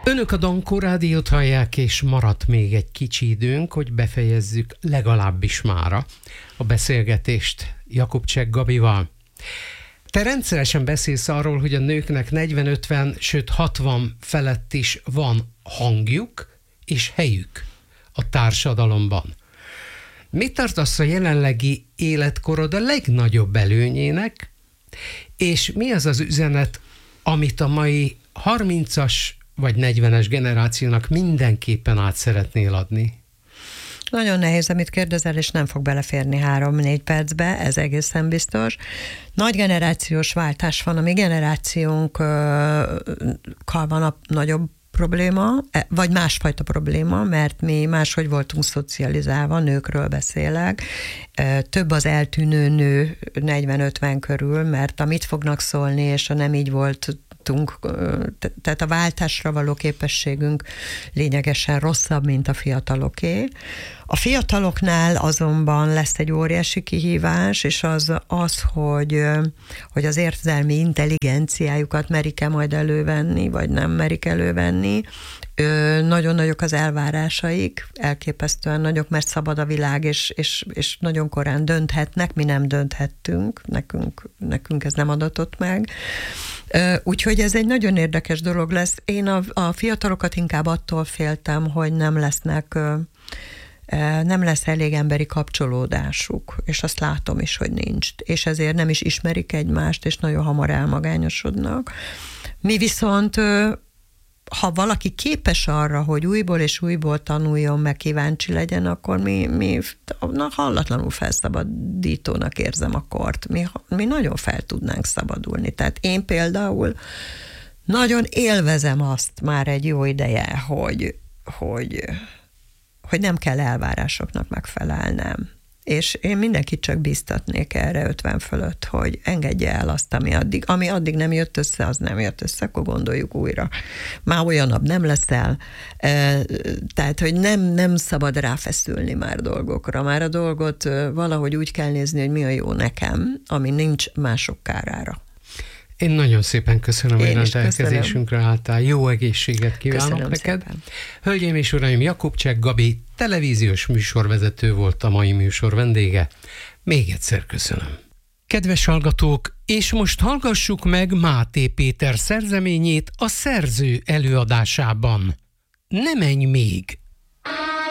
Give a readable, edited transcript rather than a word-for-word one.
Önök a Dankó Rádiót hallják, és maradt még egy kicsi időnk, hogy befejezzük legalábbis mára a beszélgetést Jakubcsek Gabival. Te rendszeresen beszélsz arról, hogy a nőknek 40-50, sőt 60 felett is van hangjuk és helyük a társadalomban. Mit tartasz a jelenlegi életkorod a legnagyobb előnyének, és mi az az üzenet, amit a mai 30-as vagy 40-es generációnak mindenképpen át szeretnél adni? Nagyon nehéz, amit kérdezel, és nem fog beleférni 3-4 percbe, ez egészen biztos. Nagy generációs váltás van, a mi generációnkkal van a nagyobb probléma, vagy másfajta probléma, mert mi máshogy voltunk szocializálva, nőkről beszélek. Több az eltűnő nő 40-50 körül, mert amit fognak szólni, és a nem így volt, tehát a váltásra való képességünk lényegesen rosszabb, mint a fiataloké. A fiataloknál azonban lesz egy óriási kihívás, és az hogy az érzelmi intelligenciájukat merik-e majd elővenni, vagy nem merik elővenni. Nagyon nagyok az elvárásaik, elképesztően nagyok, mert szabad a világ, és nagyon korán dönthetnek, mi nem dönthettünk, nekünk ez nem adatott meg. Úgyhogy ez egy nagyon érdekes dolog lesz. Én a fiatalokat inkább attól féltem, hogy nem lesz elég emberi kapcsolódásuk, és azt látom is, hogy nincs. És ezért nem is ismerik egymást, és nagyon hamar elmagányosodnak. Mi viszont, ha valaki képes arra, hogy újból és újból tanuljon, meg kíváncsi legyen, akkor mi hallatlanul felszabadítónak érzem a kort. Mi nagyon fel tudnánk szabadulni. Tehát én például nagyon élvezem azt már egy jó ideje, hogy nem kell elvárásoknak megfelelnem. És én mindenkit csak bíztatnék erre 50 fölött, hogy engedje el azt, ami addig nem jött össze, az nem jött össze, akkor gondoljuk újra. Már olyanabb nem leszel, tehát, hogy nem szabad ráfeszülni már dolgokra. Már a dolgot valahogy úgy kell nézni, hogy mi a jó nekem, ami nincs mások kárára. Én nagyon szépen köszönöm, hogy rendelkezésünkre álltál. Jó egészséget kívánok köszönöm neked. Szépen. Hölgyeim és uraim, Jakubcsek Gabi televíziós műsorvezető volt a mai műsor vendége. Még egyszer köszönöm. Kedves hallgatók, és most hallgassuk meg Máté Péter szerzeményét a szerző előadásában. Ne menj még!